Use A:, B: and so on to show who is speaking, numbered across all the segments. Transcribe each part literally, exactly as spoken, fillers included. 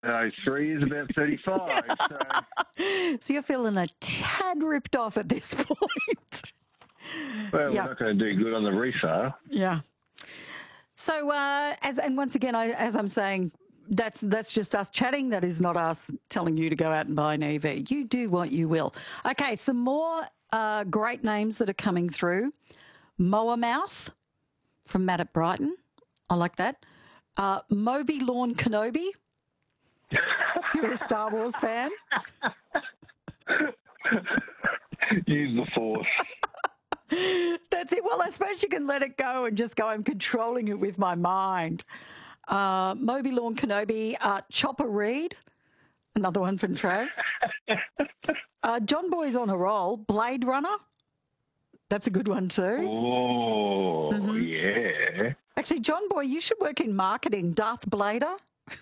A: uh, three is about thirty-five. So,
B: So you're feeling a tad ripped off at this point.
A: well,
B: Yeah.
A: we're not going to do good on the resale.
B: Yeah. So, uh, as and once again, I, as I'm saying, that's that's just us chatting. That is not us telling you to go out and buy an E V. You do what you will. Okay, some more uh, great names that are coming through. Mower Mouth from Matt at Brighton. I like that. Uh, Moby Lawn Kenobi. You're a Star Wars fan.
A: Use the force.
B: That's it. Well, I suppose you can let it go and just go, I'm controlling it with my mind. Uh, Moby Lawn Kenobi, uh, Chopper Reed, another one from Trav. Uh, John Boy's on a roll. Blade Runner, that's a good one too.
A: Oh,
B: Mm-hmm.
A: yeah.
B: Actually, John Boy, you should work in marketing. Darth Blader.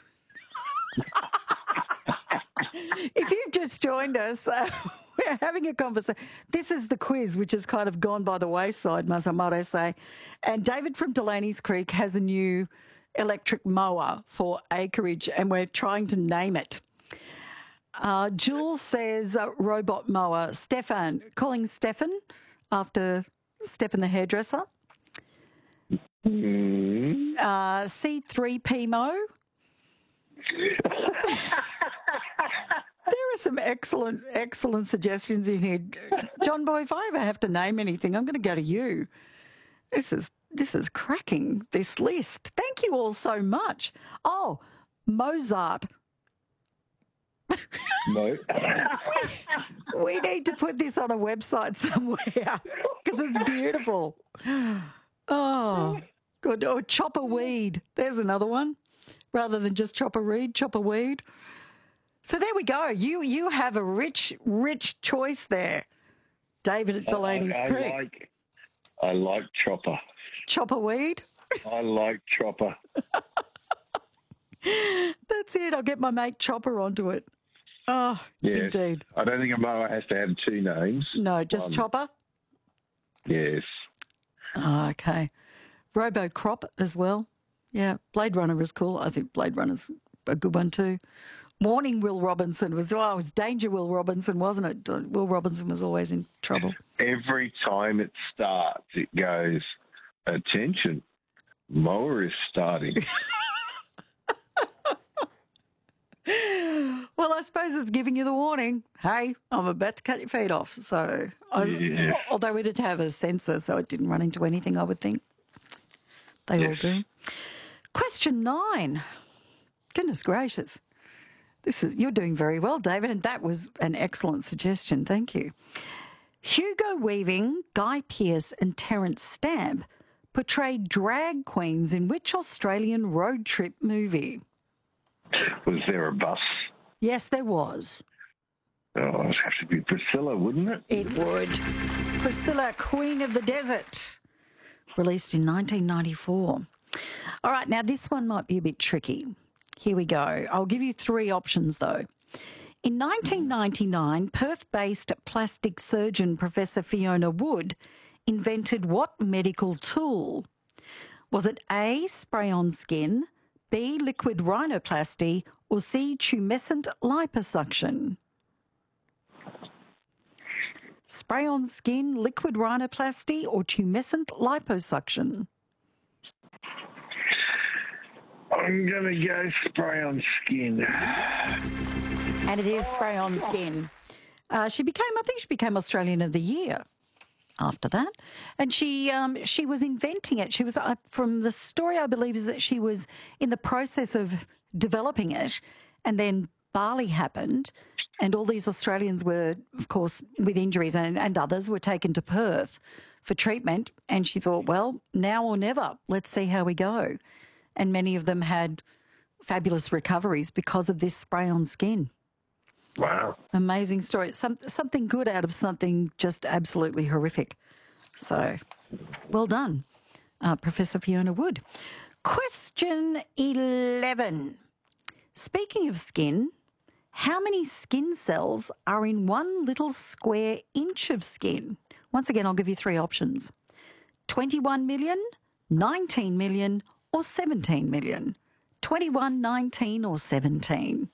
B: If you've just joined us, uh, we're having a conversation. This is the quiz, which has kind of gone by the wayside, must I might I say. And David from Delaney's Creek has a new electric mower for acreage, and we're trying to name it. Uh, Jules says uh, robot mower. Stefan, calling Stefan after Stefan the hairdresser.
A: Mm.
B: Uh, C three P M O. There are some excellent, excellent suggestions in here. John Boy, if I ever have to name anything, I'm going to go to you. This is this is cracking, this list. Thank you all so much. Oh, Mozart.
A: No.
B: We need to put this on a website somewhere because it's beautiful. Oh, good. Or Chopper Weed. There's another one. Rather than just Chopper Reed, Chopper Weed. So there we go. You you have a rich, rich choice there, David at Delaney's
A: I, I
B: Creek.
A: like, I like Chopper.
B: Chopper Weed?
A: I like Chopper.
B: That's it. I'll get my mate Chopper onto it. Oh,
A: Yes.
B: indeed.
A: I don't think a mower has to have two names.
B: No, just
A: One.
B: Chopper?
A: Yes.
B: Oh, okay. Robocrop as well. Yeah, Blade Runner is cool. I think Blade Runner's a good one too. Morning Will Robinson was, oh, it was Danger Will Robinson, wasn't it? Will Robinson was always in trouble.
A: Every time it starts, it goes, attention, mower is starting.
B: Well, I suppose it's giving you the warning. Hey, I'm about to cut your feet off. So, I,
A: Yeah.
B: although we did have a sensor, so it didn't run into anything, I would think. They all
A: Yes.
B: do. Question nine. Goodness gracious. This is you're doing very well, David, and that was an excellent suggestion. Thank you. Hugo Weaving, Guy Pearce, and Terence Stamp portrayed drag queens in which Australian road trip movie?
A: Was there a bus?
B: Yes, there was.
A: Oh, it would have to be Priscilla, wouldn't it?
B: It would. Priscilla, Queen of the Desert, released in nineteen ninety-four. All right, now this one might be a bit tricky. Here we go. I'll give you three options, though. In nineteen ninety-nine, Perth-based plastic surgeon Professor Fiona Wood invented what medical tool? Was it A, spray-on skin, B, liquid rhinoplasty, or C, tumescent liposuction? Spray-on skin, liquid rhinoplasty, or tumescent liposuction?
A: I'm going to go spray on skin.
B: And it is spray-on skin. Uh, she became, I think she became Australian of the Year after that. And she um, she was inventing it. She was, uh, from the story I believe, is that she was in the process of developing it, and then Bali happened, and all these Australians were, of course, with injuries, and, and others were taken to Perth for treatment. And she thought, well, now or never, let's see how we go. And many of them had fabulous recoveries because of this spray-on skin.
A: Wow.
B: Amazing story. Some, something good out of something just absolutely horrific. So, well done, uh, Professor Fiona Wood. Question eleven. Speaking of skin, how many skin cells are in one little square inch of skin? Once again, I'll give you three options. twenty-one million, nineteen million, or seventeen million? twenty-one, nineteen, or seventeen?